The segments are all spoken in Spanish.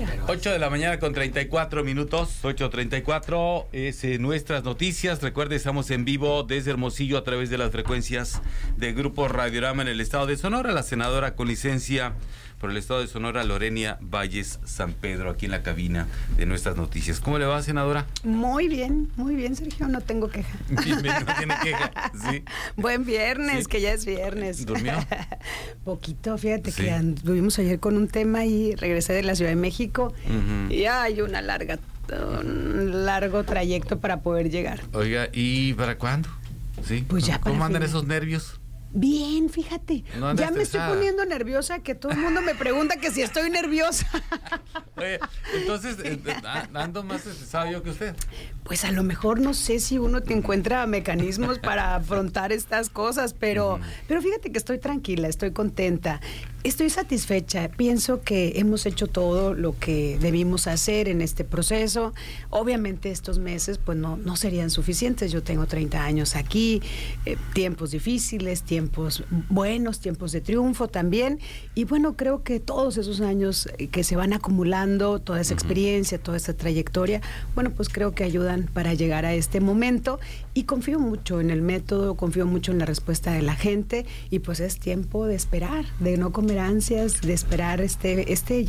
8 de la mañana con 34 minutos, 8:34 es nuestras noticias. Recuerde, estamos en vivo desde Hermosillo a través de las frecuencias de Grupo Radiorama en el estado de Sonora. La senadora con licencia por el estado de Sonora, Lorenia Valles San Pedro, aquí en la cabina de nuestras noticias. ¿Cómo le va, senadora? Muy bien, Sergio, no tengo queja. No tiene queja, sí. Buen viernes, sí. Que ya es viernes. ¿Durmió? Poquito, fíjate que estuvimos ayer con un tema y regresé de la Ciudad de México y hay un largo trayecto para poder llegar. Oiga, ¿y para cuándo? Sí. Pues ya ¿Cómo andan esos nervios? Bien, fíjate, no ya estresada. Me estoy poniendo nerviosa, que todo el mundo me pregunta que si estoy nerviosa. Oye, entonces, ando más estresado yo que usted. Pues a lo mejor no sé si uno te encuentra mecanismos para afrontar estas cosas, pero fíjate que estoy tranquila, estoy contenta, estoy satisfecha, pienso que hemos hecho todo lo que debimos hacer en este proceso. Obviamente estos meses pues no serían suficientes, yo tengo 30 años aquí, tiempos difíciles, tiempos buenos, tiempos de triunfo también, y bueno, creo que todos esos años que se van acumulando, toda esa experiencia, toda esa trayectoria, bueno, pues creo que ayudan para llegar a este momento, y confío mucho en el método, confío mucho en la respuesta de la gente, y pues es tiempo de esperar, de no comer ansias, de esperar este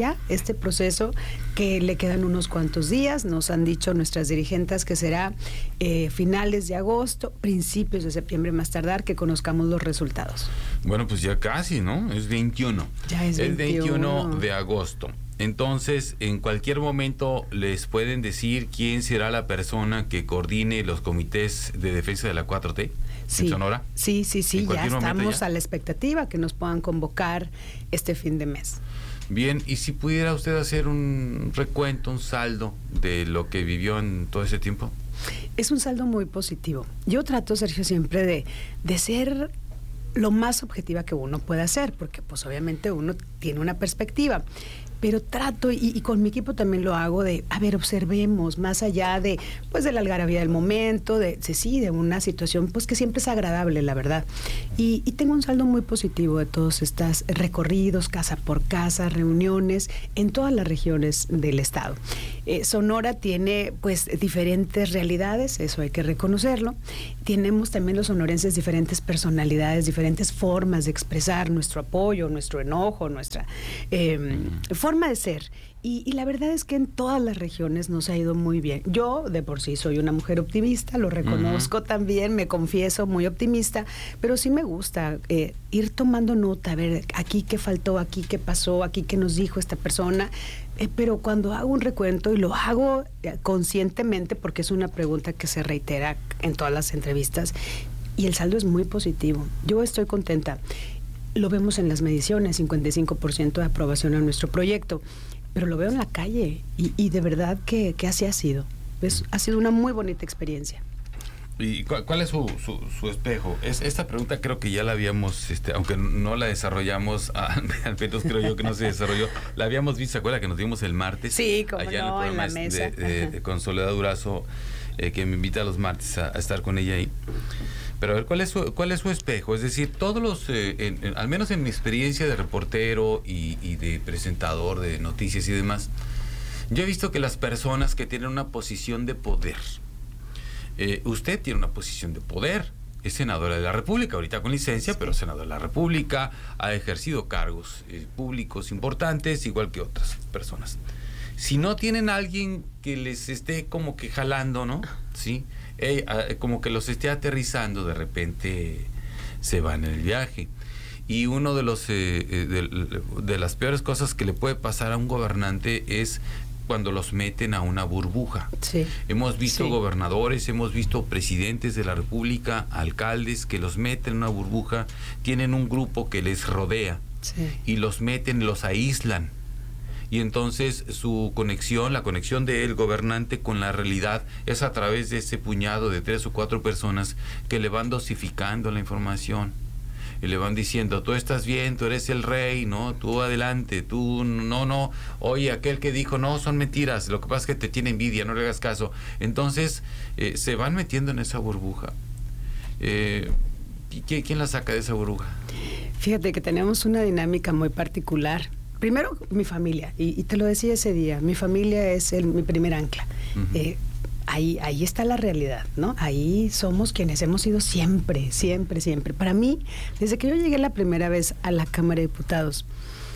proceso, que le quedan unos cuantos días. Nos han dicho nuestras dirigentes que será finales de agosto, principios de septiembre más tardar, que conozcamos los resultados. Bueno, pues ya casi, ¿no? Es 21. Ya es 21 de agosto. Entonces, en cualquier momento les pueden decir quién será la persona que coordine los comités de defensa de la 4T en Sonora. Sí, ya estamos a la expectativa que nos puedan convocar este fin de mes. Bien, y si pudiera usted hacer un recuento, un saldo de lo que vivió en todo ese tiempo. Es un saldo muy positivo. Yo trato, Sergio, siempre de ser lo más objetiva que uno pueda ser, porque pues obviamente uno tiene una perspectiva, pero trato, y con mi equipo también lo hago, de, observemos más allá de la algarabía del momento, de una situación pues que siempre es agradable, la verdad. Y tengo un saldo muy positivo de todos estos recorridos, casa por casa, reuniones en todas las regiones del estado. Sonora tiene pues diferentes realidades, eso hay que reconocerlo. Tenemos también los sonorenses diferentes personalidades, diferentes formas de expresar nuestro apoyo, nuestro enojo, nuestra forma de ser, y la verdad es que en todas las regiones nos ha ido muy bien. Yo de por sí soy una mujer optimista, lo reconozco también, me confieso muy optimista, pero sí me gusta ir tomando nota, a ver aquí qué faltó, aquí qué pasó, aquí qué nos dijo esta persona, pero cuando hago un recuento, y lo hago conscientemente porque es una pregunta que se reitera en todas las entrevistas, y el saldo es muy positivo. Yo estoy contenta. Lo vemos en las mediciones, 55% de aprobación a nuestro proyecto, pero lo veo en la calle y de verdad que así ha sido. Ha sido una muy bonita experiencia. ¿Y cuál es su espejo? Esta pregunta creo que ya la habíamos, aunque no la desarrollamos, al menos creo yo que no se desarrolló, la habíamos visto, ¿se acuerda que nos dimos el martes? Sí, como allá no, en el programa en la mesa. con Soledad Durazo, que me invita los martes a estar con ella ahí. Pero a ver, ¿cuál es su espejo? Es decir, todos los, al menos en mi experiencia de reportero y de presentador de noticias y demás, yo he visto que las personas que tienen una posición de poder, usted tiene una posición de poder, es senadora de la República, ahorita con licencia, pero senadora de la República, ha ejercido cargos públicos importantes, igual que otras personas. Si no tienen a alguien que les esté como que jalando, ¿no? Sí, como que los esté aterrizando, de repente se van en el viaje. Y uno de los de las peores cosas que le puede pasar a un gobernante es cuando los meten a una burbuja. Sí. Hemos visto gobernadores, hemos visto presidentes de la República, alcaldes que los meten en una burbuja, tienen un grupo que les rodea y los meten, los aíslan. Y entonces su conexión, la conexión del gobernante con la realidad es a través de ese puñado de 3 o 4 personas que le van dosificando la información y le van diciendo, tú estás bien, tú eres el rey, no, tú adelante, tú no, oye, aquel que dijo no, son mentiras, lo que pasa es que te tiene envidia, no le hagas caso. Entonces se van metiendo en esa burbuja. ¿Quién la saca de esa burbuja? Fíjate que tenemos una dinámica muy particular. primero mi familia, y te lo decía ese día, mi familia es mi primer ancla. Uh-huh. Ahí está la realidad, ¿no? Ahí somos quienes hemos sido siempre, siempre, siempre. Para mí, desde que yo llegué la primera vez a la Cámara de Diputados,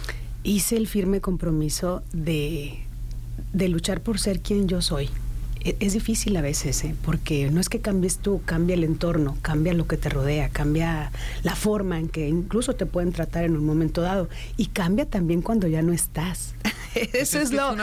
hice el firme compromiso de luchar por ser quien yo soy. Es difícil a veces, porque no es que cambies tú, cambia el entorno, cambia lo que te rodea, cambia la forma en que incluso te pueden tratar en un momento dado, y cambia también cuando ya no estás. Eso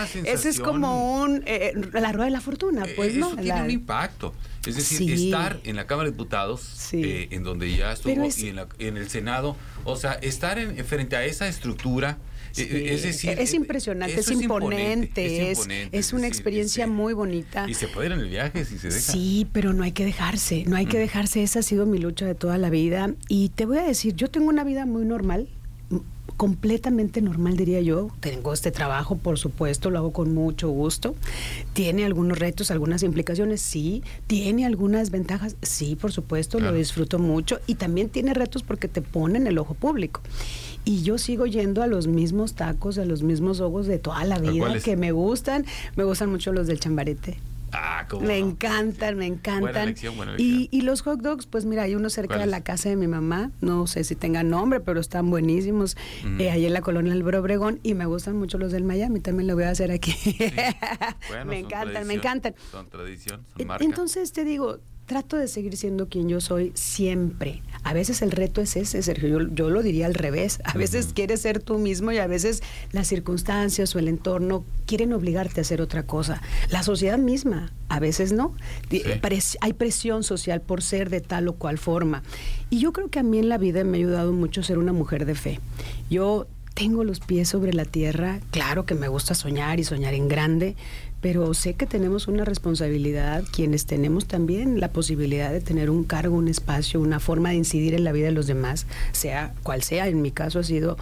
es como la rueda de la fortuna, pues, eso ¿no? Tiene un impacto. Es decir, estar en la Cámara de Diputados, en donde ya estuvo, y en el Senado, o sea, estar frente a esa estructura. Sí. Es decir, es impresionante, es imponente, es una experiencia muy bonita. Y se puede ir en el viaje si se deja. Sí, pero no hay que dejarse, que dejarse. Esa ha sido mi lucha de toda la vida. Y te voy a decir, yo tengo una vida muy normal, completamente normal, diría yo. Tengo este trabajo, por supuesto, lo hago con mucho gusto. Tiene algunos retos, algunas implicaciones, sí. Tiene algunas ventajas, sí, por supuesto, claro. Lo disfruto mucho. Y también tiene retos porque te ponen el ojo público. Y yo sigo yendo a los mismos tacos, a los mismos ojos de toda la vida que me gustan. Me gustan mucho los del Chambarete. ¿Cómo me no? encantan. Buena elección. Y los hot dogs, pues mira, hay uno cerca de la casa de mi mamá. No sé si tengan nombre, pero están buenísimos. Ahí en la colonia Álvaro Obregón. Y me gustan mucho los del Miami. También lo voy a hacer aquí. Sí. Bueno, me encantan. Son tradición, son marca. Entonces te digo, trato de seguir siendo quien yo soy siempre. A veces el reto es ese, Sergio, yo lo diría al revés. A veces quieres ser tú mismo y a veces las circunstancias o el entorno quieren obligarte a hacer otra cosa. La sociedad misma, a veces no. Sí. Hay presión social por ser de tal o cual forma. Y yo creo que a mí en la vida me ha ayudado mucho ser una mujer de fe. Yo tengo los pies sobre la tierra, claro que me gusta soñar y soñar en grande, pero sé que tenemos una responsabilidad, quienes tenemos también la posibilidad de tener un cargo, un espacio, una forma de incidir en la vida de los demás, sea cual sea. En mi caso ha sido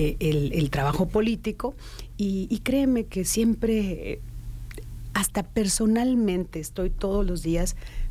el trabajo político, y créeme que siempre, hasta personalmente, estoy todos los días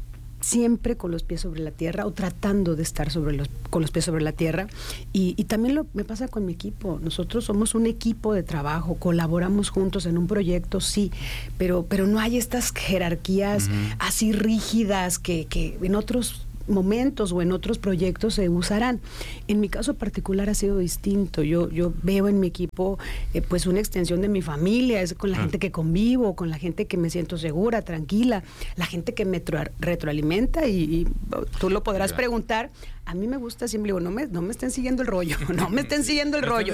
siempre con los pies sobre la tierra, o tratando de estar con los pies sobre la tierra. Y también me pasa con mi equipo. Nosotros somos un equipo de trabajo, colaboramos juntos en un proyecto, sí, pero no hay estas jerarquías así rígidas que en otros momentos o en otros proyectos se usarán. En mi caso particular ha sido distinto. Yo veo en mi equipo pues una extensión de mi familia, es con la gente que convivo, con la gente que me siento segura, tranquila, la gente que me retroalimenta, y tú lo podrás preguntar. A mí me gusta siempre, digo, no me estén siguiendo el rollo, no me estén siguiendo el rollo.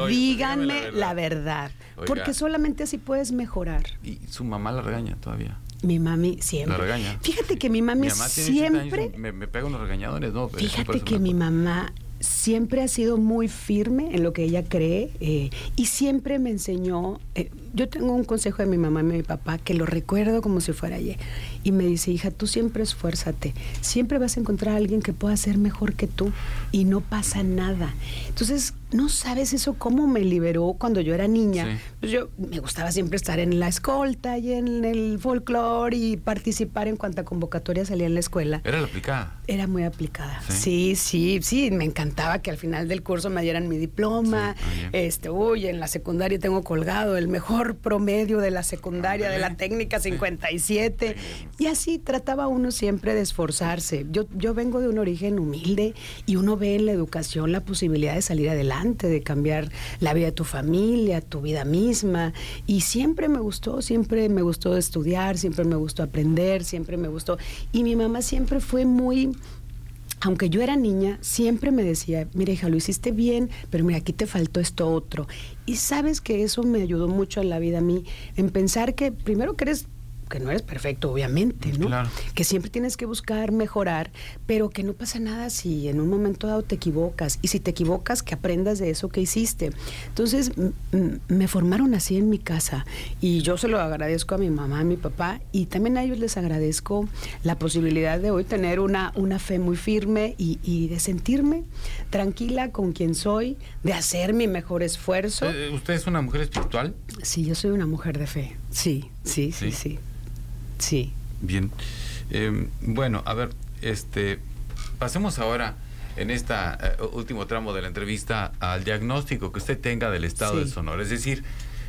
Díganme la verdad. Oiga, porque solamente así puedes mejorar. ¿Y su mamá la regaña todavía? Mi mami siempre. La regaña. Fíjate que mi mami siempre... Me pega unos regañadores, ¿no? Fíjate que mi mamá siempre ha sido muy firme en lo que ella cree, y siempre me enseñó. Yo tengo un consejo de mi mamá y mi papá que lo recuerdo como si fuera ayer, y me dice: hija, tú siempre esfuérzate, siempre vas a encontrar a alguien que pueda ser mejor que tú y no pasa nada. Entonces, no sabes eso cómo me liberó cuando yo era niña. Sí. Pues yo me gustaba siempre estar en la escolta y en el folclore y participar en cuanta convocatoria salía en la escuela. ¿Era la aplicada? Era muy aplicada. Sí, me encantaba que al final del curso me dieran mi diploma. Sí, en la secundaria tengo colgado el mejor promedio de la secundaria, de la técnica 57. Y así trataba uno siempre de esforzarse. Yo vengo de un origen humilde, y uno ve en la educación la posibilidad de salir adelante, de cambiar la vida de tu familia, tu vida misma. Y siempre me gustó estudiar, siempre me gustó aprender, siempre me gustó. Y mi mamá siempre fue muy... Aunque yo era niña, siempre me decía: mira, hija, lo hiciste bien, pero mira, aquí te faltó esto otro. Y sabes que eso me ayudó mucho en la vida a mí, en pensar que primero que no eres perfecto, obviamente, ¿no? Claro. Que siempre tienes que buscar mejorar, pero que no pasa nada si en un momento dado te equivocas. Y si te equivocas, que aprendas de eso que hiciste. Entonces, me formaron así en mi casa, y yo se lo agradezco a mi mamá, a mi papá, y también a ellos les agradezco la posibilidad de hoy tener una fe muy firme, y de sentirme tranquila con quien soy, de hacer mi mejor esfuerzo. ¿Usted es una mujer espiritual? Sí, yo soy una mujer de fe. Sí. Sí. Bien. Bueno, a ver, pasemos ahora en esta último tramo de la entrevista al diagnóstico que usted tenga del estado de Sonora. Es decir,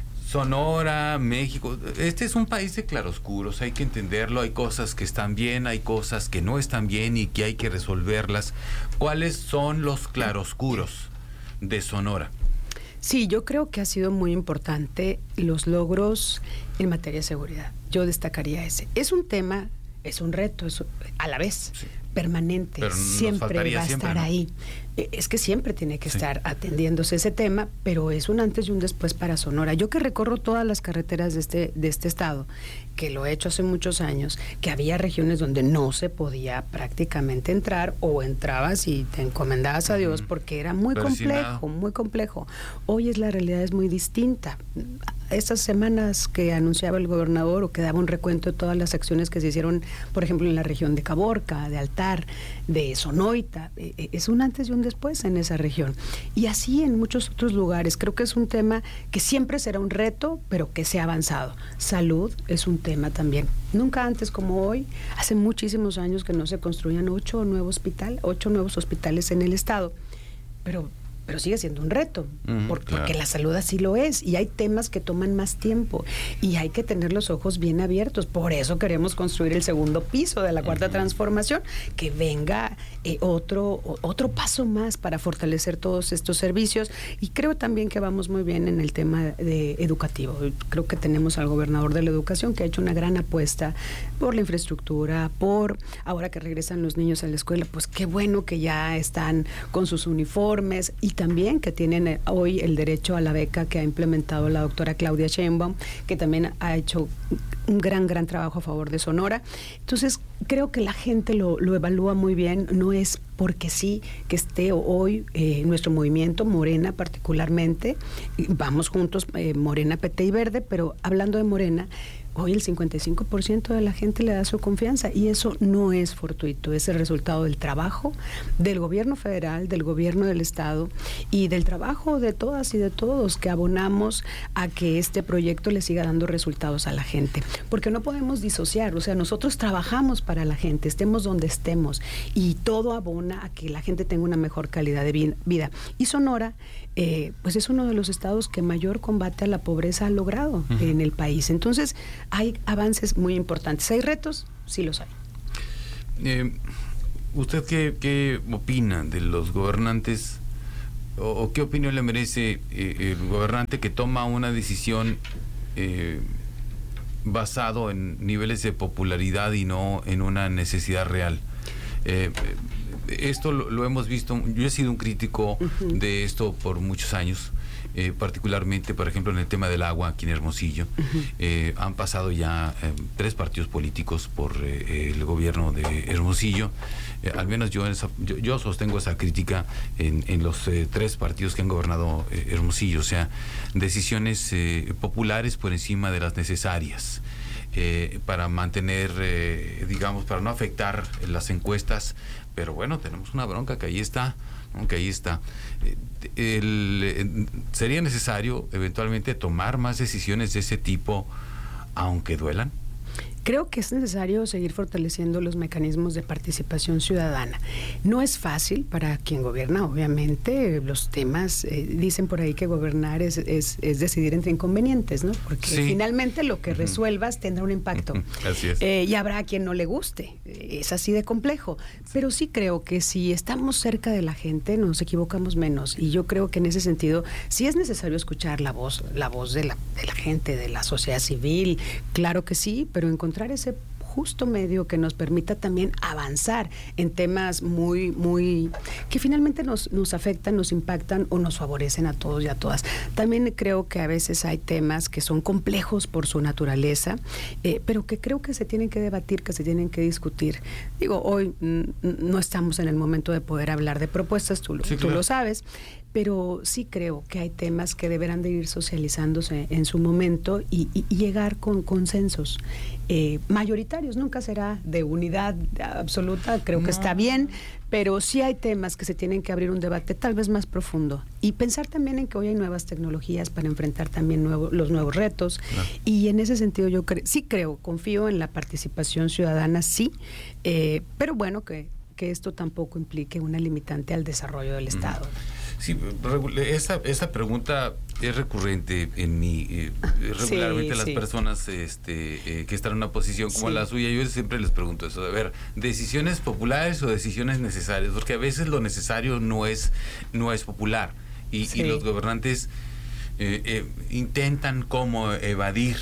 Sonora, México, este es un país de claroscuros, hay que entenderlo, hay cosas que están bien, hay cosas que no están bien y que hay que resolverlas. ¿Cuáles son los claroscuros de Sonora? Sí, yo creo que ha sido muy importante los logros en materia de seguridad. Yo destacaría ese. Es un tema, es un reto, es a la vez permanente, pero siempre va a estar, ¿no?, ahí. Es que siempre tiene que estar atendiéndose ese tema, pero es un antes y un después para Sonora. Yo que recorro todas las carreteras de este estado, que lo he hecho hace muchos años, que había regiones donde no se podía prácticamente entrar, o entrabas y te encomendabas a Dios porque era muy complejo, muy complejo. Hoy la realidad es muy distinta. Estas semanas que anunciaba el gobernador, o que daba un recuento de todas las acciones que se hicieron, por ejemplo, en la región de Caborca, de Altar, de Sonoita, es un antes y un después en esa región. Y así en muchos otros lugares. Creo que es un tema que siempre será un reto, pero que se ha avanzado. Salud es un tema también. Nunca antes como hoy, hace muchísimos años que no se construían 8 nuevos hospitales en el estado, pero sigue siendo un reto, porque la salud así lo es, y hay temas que toman más tiempo y hay que tener los ojos bien abiertos. Por eso queremos construir el segundo piso de la cuarta transformación, que venga otro paso más para fortalecer todos estos servicios. Y creo también que vamos muy bien en el tema educativo. Creo que tenemos al gobernador de la educación, que ha hecho una gran apuesta por la infraestructura, ahora que regresan los niños a la escuela, pues qué bueno que ya están con sus uniformes, y también que tienen hoy el derecho a la beca que ha implementado la doctora Claudia Sheinbaum, que también ha hecho un gran trabajo a favor de Sonora. Entonces, creo que la gente lo evalúa muy bien. No es porque sí que esté hoy nuestro movimiento, Morena particularmente, vamos juntos, Morena, PT y Verde, pero hablando de Morena, hoy el 55% de la gente le da su confianza, y eso no es fortuito, es el resultado del trabajo del gobierno federal, del gobierno del estado, y del trabajo de todas y de todos que abonamos a que este proyecto le siga dando resultados a la gente, porque no podemos disociar. O sea, nosotros trabajamos para la gente, estemos donde estemos, y todo abona a que la gente tenga una mejor calidad de vida. Y Sonora, pues es uno de los estados que mayor combate a la pobreza ha logrado en el país. Entonces, hay avances muy importantes. ¿Hay retos? Sí los hay. ¿Usted qué opina de los gobernantes, o qué opinión le merece el gobernante que toma una decisión basado en niveles de popularidad y no en una necesidad real? Esto lo hemos visto. Yo he sido un crítico de esto por muchos años, particularmente, por ejemplo, en el tema del agua aquí en Hermosillo. Han pasado ya 3 partidos políticos por el gobierno de Hermosillo. Al menos yo sostengo esa crítica en los 3 partidos que han gobernado Hermosillo. O sea, decisiones populares por encima de las necesarias, para mantener, digamos, para no afectar las encuestas. Pero bueno, tenemos una bronca que ahí está, ¿no? ¿Sería necesario eventualmente tomar más decisiones de ese tipo, aunque duelan? Creo que es necesario seguir fortaleciendo los mecanismos de participación ciudadana. No es fácil para quien gobierna, obviamente. Los temas, dicen por ahí que gobernar es decidir entre inconvenientes, ¿no? Porque finalmente lo que resuelvas tendrá un impacto. Así es. Y habrá quien no le guste. Es así de complejo. Pero sí creo que si estamos cerca de la gente, nos equivocamos menos. Y yo creo que en ese sentido sí es necesario escuchar la voz de la gente, de la sociedad civil. Claro que sí, pero encontrar ese justo medio que nos permita también avanzar en temas muy que finalmente nos afectan, nos impactan o nos favorecen a todos y a todas. También creo que a veces hay temas que son complejos por su naturaleza, pero que creo que se tienen que debatir, que se tienen que discutir. Digo, hoy no estamos en el momento de poder hablar de propuestas, tú lo sabes, pero sí creo que hay temas que deberán de ir socializándose en su momento y llegar con consensos mayoritarios. Nunca será de unidad absoluta, creo que está bien, pero sí hay temas que se tienen que abrir un debate tal vez más profundo y pensar también en que hoy hay nuevas tecnologías para enfrentar también los nuevos retos. Claro. Y en ese sentido yo confío en la participación ciudadana, sí, pero bueno, que que esto tampoco implique una limitante al desarrollo del Estado. Sí, esa pregunta es recurrente en mí. Regularmente las personas que están en una posición como la suya, yo siempre les pregunto eso, a ver, ¿decisiones populares o decisiones necesarias? Porque a veces lo necesario no es popular y los gobernantes intentan como evadir,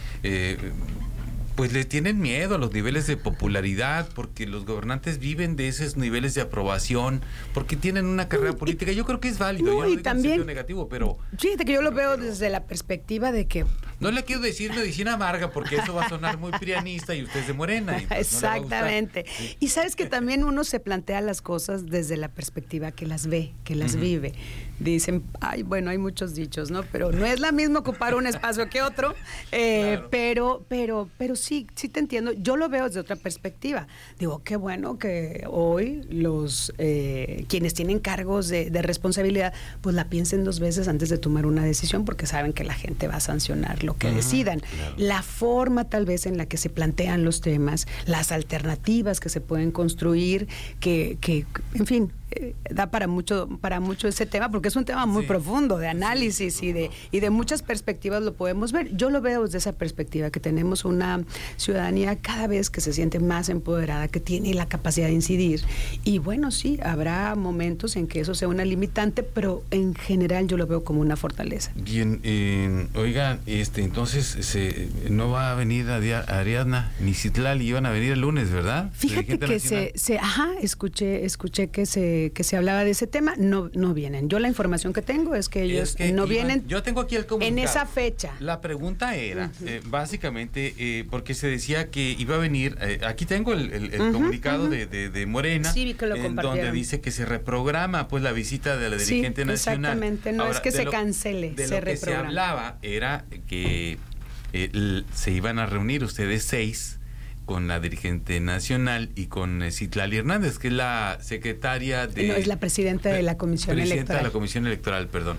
pues le tienen miedo a los niveles de popularidad, porque los gobernantes viven de esos niveles de aprobación, porque tienen una carrera política. Yo creo que es válido, yo no digo en sentido negativo, pero... Fíjate que yo lo veo desde la perspectiva de que... No le quiero decir medicina amarga, porque eso va a sonar muy prianista y usted es de Morena. Y pues exactamente. No sí. Y sabes que también uno se plantea las cosas desde la perspectiva que las ve, que las vive. Dicen, ay, bueno, hay muchos dichos, ¿no? Pero no es la misma ocupar un espacio que otro, claro. pero sí te entiendo. Yo lo veo desde otra perspectiva. Digo, qué bueno que hoy los quienes tienen cargos de responsabilidad, pues la piensen 2 veces antes de tomar una decisión, porque saben que la gente va a sancionar lo que decidan. Claro. La forma tal vez en la que se plantean los temas, las alternativas que se pueden construir, que en fin, da para mucho ese tema, porque es un tema muy profundo de análisis y de muchas perspectivas lo podemos ver. Yo lo veo desde esa perspectiva, que tenemos una ciudadanía cada vez que se siente más empoderada, que tiene la capacidad de incidir, y bueno, sí, habrá momentos en que eso sea una limitante, pero en general yo lo veo como una fortaleza. Bien, oigan, entonces no va a venir Ariadna ni Citlali, iban a venir el lunes, ¿verdad? Fíjate que escuché que se hablaba de ese tema. No vienen. Yo la información que tengo es que ellos no vienen. Yo tengo aquí el comunicado. En esa fecha. La pregunta era, básicamente, porque se decía que iba a venir, aquí tengo el comunicado de Morena, sí, que lo en donde dice que se reprograma pues la visita de la dirigente nacional. Exactamente, no es que se cancele, se reprograma. De lo que se hablaba era que se iban a reunir ustedes 6 con la dirigente nacional y con Citlali Hernández, que es la secretaria de... No, es la presidenta de la Comisión Electoral. Presidenta de la Comisión Electoral, perdón.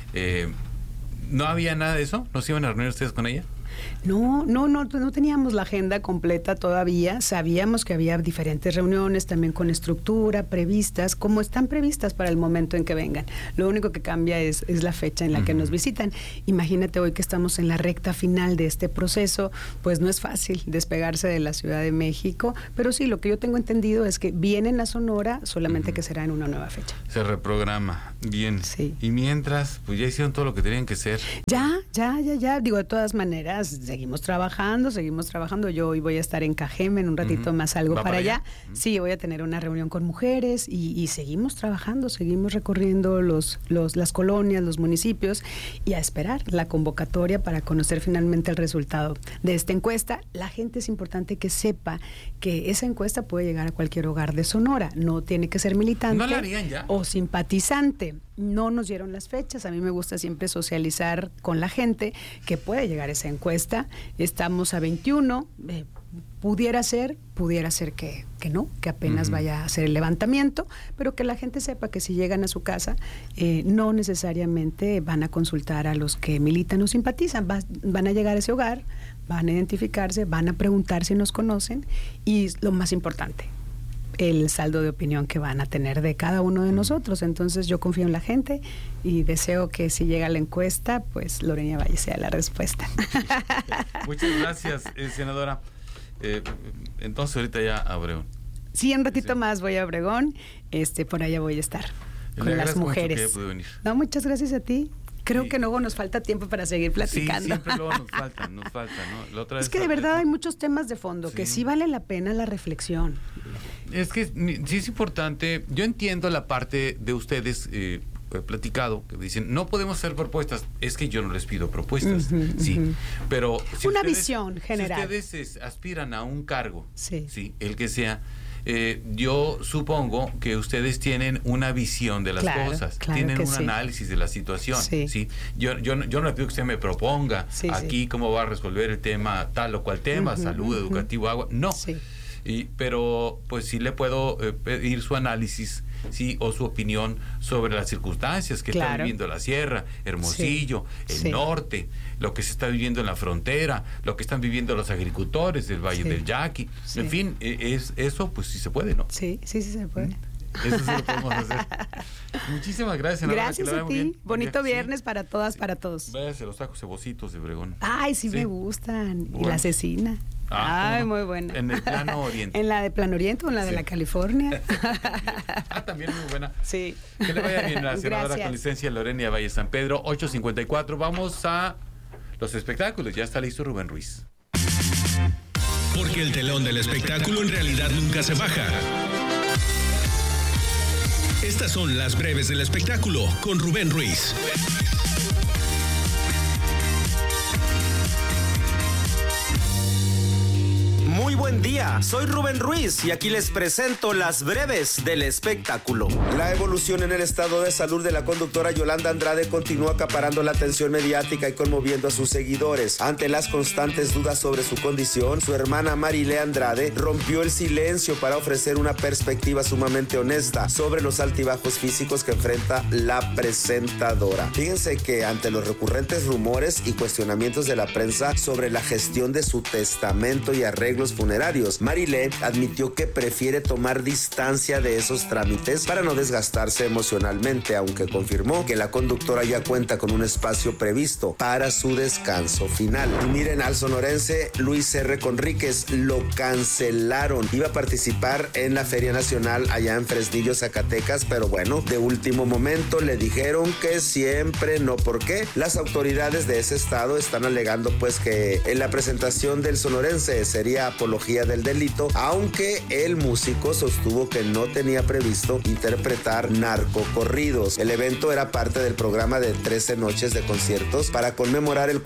¿No había nada de eso? ¿No se iban a reunir ustedes con ella? No teníamos la agenda completa todavía. Sabíamos que había diferentes reuniones también con estructura previstas, como están previstas para el momento en que vengan. Lo único que cambia es la fecha en la que nos visitan. Imagínate hoy que estamos en la recta final de este proceso, pues no es fácil despegarse de la Ciudad de México, pero sí, lo que yo tengo entendido es que vienen a Sonora, solamente que será en una nueva fecha. Se reprograma, bien. Sí. Y mientras, pues ya hicieron todo lo que tenían que hacer. Ya. Digo, de todas maneras, seguimos trabajando. Yo hoy voy a estar en Cajeme, en un ratito más salgo para allá. Sí, voy a tener una reunión con mujeres y seguimos trabajando, seguimos recorriendo las colonias, los municipios, y a esperar la convocatoria para conocer finalmente el resultado de esta encuesta. La gente es importante que sepa que esa encuesta puede llegar a cualquier hogar de Sonora, no tiene que ser militante. ¿No la harían ya? O simpatizante. No nos dieron las fechas. A mí me gusta siempre socializar con la gente que puede llegar esa encuesta. Estamos a 21. Pudiera ser que no, que apenas vaya a hacer el levantamiento, pero que la gente sepa que si llegan a su casa, no necesariamente van a consultar a los que militan o simpatizan. Van a llegar a ese hogar, van a identificarse, van a preguntar si nos conocen, y lo más importante, el saldo de opinión que van a tener de cada uno de nosotros. Entonces yo confío en la gente y deseo que si llega la encuesta, pues Lorena Valle sea la respuesta. Muchas gracias, senadora. Entonces ahorita ya a Obregón. Sí, un ratito más voy a Obregón, por allá voy a estar con las mujeres. No, muchas gracias a ti. Creo que luego nos falta tiempo para seguir platicando. Sí, siempre luego nos falta, ¿no? La otra es que de verdad hay muchos temas de fondo que sí vale la pena la reflexión. Es que sí es importante. Yo entiendo la parte de ustedes, platicado, que dicen, no podemos hacer propuestas. Es que yo no les pido propuestas, pero si una visión general. Si ustedes aspiran a un cargo, sí, el que sea, yo supongo que ustedes tienen una visión de las cosas, tienen un análisis de la situación, ¿sí? Yo no le pido que usted me proponga aquí cómo va a resolver el tema, tal o cual tema, salud, educativo, agua, no. Pero pues sí le puedo pedir su análisis, o su opinión sobre las circunstancias que está viviendo la sierra, Hermosillo, el norte, lo que se está viviendo en la frontera, lo que están viviendo los agricultores del Valle del Yaqui. En fin, eso pues sí se puede, ¿no? Sí se puede. Eso sí lo podemos hacer. Muchísimas gracias. Gracias a ti. Bien. Bonito viernes para todas, para todos. Váyase los tacos cebocitos de Obregón. Ay, sí me gustan. Bueno. Y la cecina. Ay, muy buena. En el plano oriente. ¿En la de plano oriente o en la de la California? También muy buena. Sí. Que le vaya bien a la senadora con licencia Lorena Valle San Pedro, 8:54. Vamos a los espectáculos. Ya está listo Rubén Ruiz. Porque el telón del espectáculo en realidad nunca se baja. Estas son las breves del espectáculo con Rubén Ruiz. Muy buen día, soy Rubén Ruiz y aquí les presento las breves del espectáculo. La evolución en el estado de salud de la conductora Yolanda Andrade continúa acaparando la atención mediática y conmoviendo a sus seguidores. Ante las constantes dudas sobre su condición, su hermana Marilé Andrade rompió el silencio para ofrecer una perspectiva sumamente honesta sobre los altibajos físicos que enfrenta la presentadora. Fíjense que ante los recurrentes rumores y cuestionamientos de la prensa sobre la gestión de su testamento y arreglos funerarios, Marilé admitió que prefiere tomar distancia de esos trámites para no desgastarse emocionalmente, aunque confirmó que la conductora ya cuenta con un espacio previsto para su descanso final. Y miren al sonorense Luis R. Conríquez, lo cancelaron. Iba a participar en la Feria Nacional allá en Fresnillo, Zacatecas, pero bueno, de último momento le dijeron que siempre no. ¿Por qué? Las autoridades de ese estado están alegando pues que en la presentación del sonorense sería apología del delito, aunque el músico sostuvo que no tenía previsto interpretar narcocorridos. El evento era parte del programa de 13 noches de conciertos para conmemorar el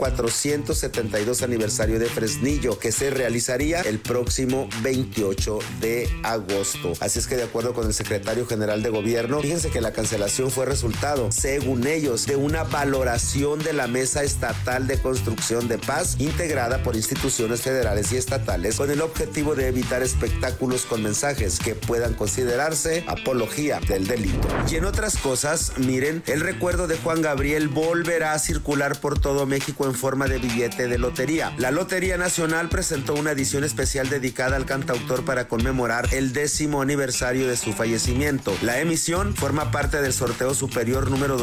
472 aniversario de Fresnillo, que se realizaría el próximo 28 de agosto. Así es que, de acuerdo con el secretario general de gobierno, fíjense que la cancelación fue resultado, según ellos, de una valoración de la Mesa Estatal de Construcción de Paz, integrada por instituciones federales y estatales, con el objetivo de evitar espectáculos con mensajes que puedan considerarse apología del delito. Y en otras cosas, miren, el recuerdo de Juan Gabriel volverá a circular por todo México en forma de billete de lotería. La Lotería Nacional presentó una edición especial dedicada al cantautor para conmemorar el 10º aniversario de su fallecimiento. La emisión forma parte del sorteo superior número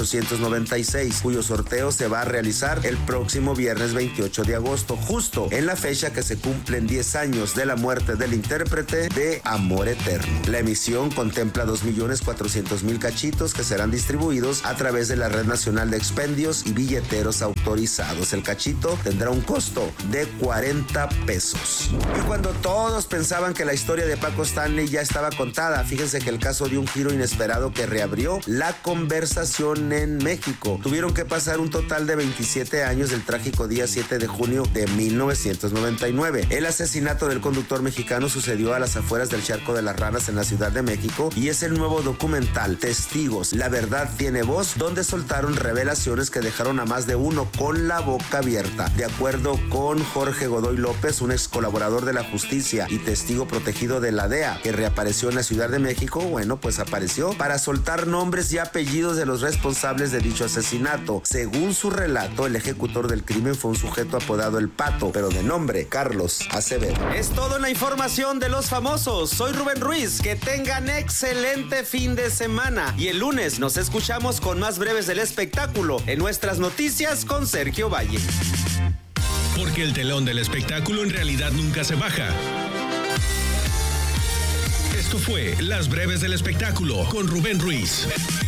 2896, cuyo sorteo se va a realizar el próximo viernes 28 de agosto, justo en la fecha que se cumplen 10 años de la muerte del intérprete de Amor Eterno. La emisión contempla 2.400.000 cachitos que serán distribuidos a través de la Red Nacional de Expendios y Billeteros Autorizados. El cachito tendrá un costo de 40 pesos. Y cuando todos pensaban que la historia de Paco Stanley ya estaba contada, fíjense que el caso dio un giro inesperado que reabrió la conversación en México. Tuvieron que pasar un total de 27 años del trágico día 7 de junio de 1999. El asesinato del conductor mexicano sucedió a las afueras del Charco de las Ranas en la Ciudad de México y es el nuevo documental Testigos, la verdad tiene voz, donde soltaron revelaciones que dejaron a más de uno con la boca abierta. De acuerdo con Jorge Godoy López, un ex colaborador de la justicia y testigo protegido de la DEA que reapareció en la Ciudad de México, bueno, pues apareció para soltar nombres y apellidos de los responsables de dicho asesinato. Según su relato, el ejecutor del crimen fue un sujeto apodado El Pato, pero de nombre Carlos Acevedo. Es todo en la información de los famosos. Soy Rubén Ruiz. Que tengan excelente fin de semana. Y el lunes nos escuchamos con más breves del espectáculo en nuestras noticias con Sergio Valle. Porque el telón del espectáculo en realidad nunca se baja. Esto fue Las Breves del Espectáculo con Rubén Ruiz.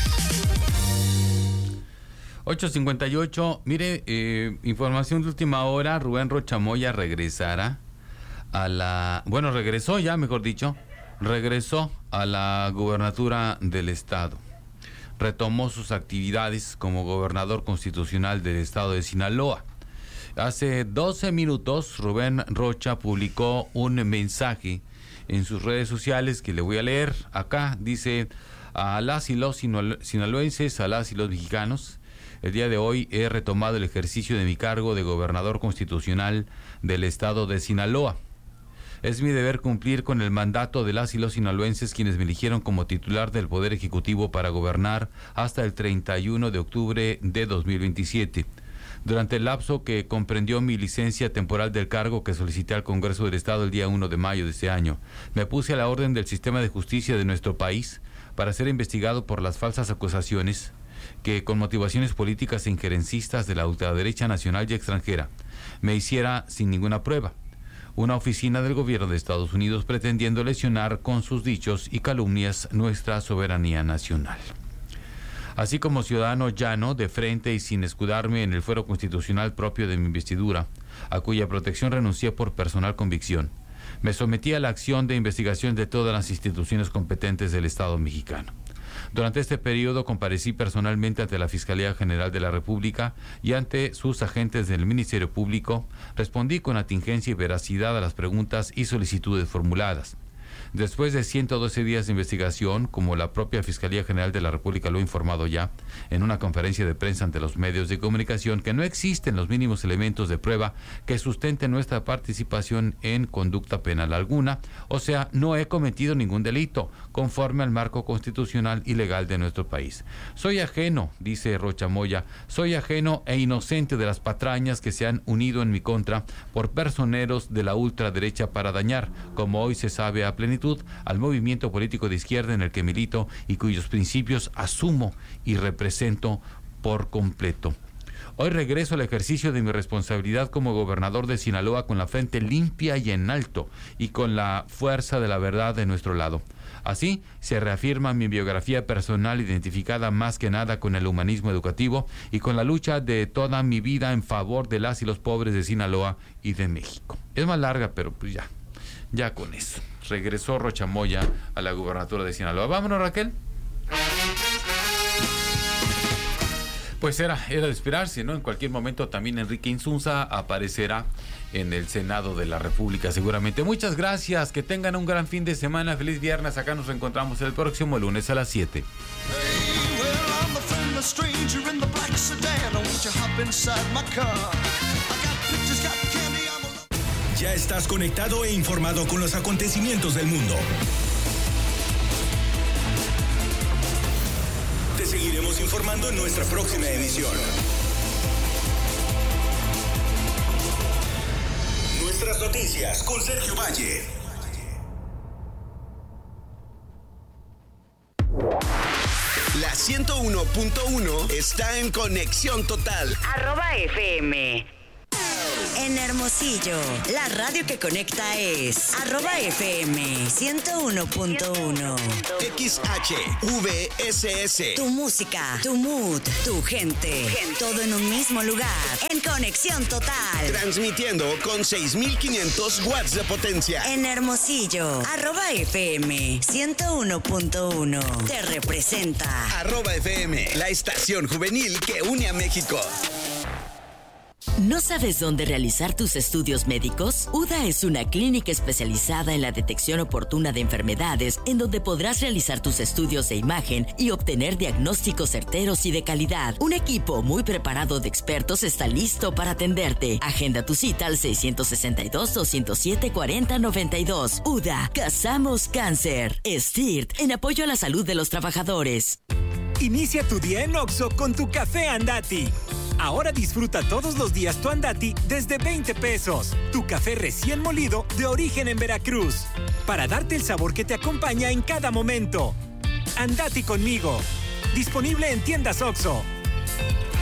8:58. Mire, información de última hora. Rubén Rocha Moya regresará regresó ya, mejor dicho, regresó a la gubernatura del estado. Retomó sus actividades como gobernador constitucional del estado de Sinaloa. Hace 12 minutos, Rubén Rocha publicó un mensaje en sus redes sociales que le voy a leer acá. Dice: a las y los sinaloenses, a las y los mexicanos, el día de hoy he retomado el ejercicio de mi cargo de gobernador constitucional del estado de Sinaloa. Es mi deber cumplir con el mandato de las y los sinaloenses, quienes me eligieron como titular del Poder Ejecutivo para gobernar hasta el 31 de octubre de 2027. Durante el lapso que comprendió mi licencia temporal del cargo que solicité al Congreso del Estado el día 1 de mayo de este año, me puse a la orden del sistema de justicia de nuestro país para ser investigado por las falsas acusaciones que, con motivaciones políticas e injerencistas de la ultraderecha nacional y extranjera, me hiciera sin ninguna prueba una oficina del gobierno de Estados Unidos pretendiendo lesionar con sus dichos y calumnias nuestra soberanía nacional. Así como ciudadano llano, de frente y sin escudarme en el fuero constitucional propio de mi investidura, a cuya protección renuncié por personal convicción, me sometí a la acción de investigación de todas las instituciones competentes del Estado mexicano. Durante este periodo comparecí personalmente ante la Fiscalía General de la República y ante sus agentes del Ministerio Público. Respondí con atingencia y veracidad a las preguntas y solicitudes formuladas. Después de 112 días de investigación, como la propia Fiscalía General de la República lo ha informado ya en una conferencia de prensa ante los medios de comunicación, que no existen los mínimos elementos de prueba que sustenten nuestra participación en conducta penal alguna, o sea, no he cometido ningún delito, conforme al marco constitucional y legal de nuestro país. Soy ajeno, dice Rocha Moya, soy ajeno e inocente de las patrañas que se han unido en mi contra por personeros de la ultraderecha para dañar, como hoy se sabe a plenitud, al movimiento político de izquierda en el que milito y cuyos principios asumo y represento por completo. Hoy regreso al ejercicio de mi responsabilidad como gobernador de Sinaloa con la frente limpia y en alto y con la fuerza de la verdad de nuestro lado. Así se reafirma mi biografía personal identificada más que nada con el humanismo educativo y con la lucha de toda mi vida en favor de las y los pobres de Sinaloa y de México. Es más larga, pero pues ya con eso. Regresó Rocha Moya a la gubernatura de Sinaloa. Vámonos, Raquel. Pues era de esperarse, ¿no? En cualquier momento también Enrique Insunza aparecerá en el Senado de la República, seguramente. Muchas gracias, que tengan un gran fin de semana, feliz viernes. Acá nos reencontramos el próximo lunes a las 7. Ya estás conectado e informado con los acontecimientos del mundo. Te seguiremos informando en nuestra próxima emisión. Nuestras noticias con Sergio Valle. La 101.1 está en conexión total. @FM. En Hermosillo, la radio que conecta es @FM 101.1. XHVSS. Tu música, tu mood, tu gente. Todo en un mismo lugar. En conexión total. Transmitiendo con 6,500 watts de potencia. En Hermosillo, @FM 101.1. Te representa. @FM, la estación juvenil que une a México. ¿No sabes dónde realizar tus estudios médicos? UDA es una clínica especializada en la detección oportuna de enfermedades, en donde podrás realizar tus estudios de imagen y obtener diagnósticos certeros y de calidad. Un equipo muy preparado de expertos está listo para atenderte. Agenda tu cita al 662-207-4092. UDA, cazamos cáncer. STIRT, en apoyo a la salud de los trabajadores. Inicia tu día en Oxxo con tu café Andati. Ahora disfruta todos los días tu Andati desde 20 pesos. Tu café recién molido de origen en Veracruz. Para darte el sabor que te acompaña en cada momento. Andati conmigo. Disponible en tiendas Oxxo.